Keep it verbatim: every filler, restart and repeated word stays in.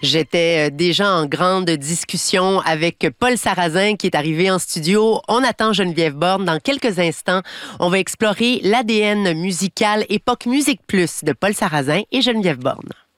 J'étais euh, déjà en grande discussion avec Paul Sarrazin qui est arrivé en studio. On attend Geneviève Borne dans quelques instants. On va explorer l'A D N musical époque Musique Plus de Paul Sarrazin et Geneviève Borne.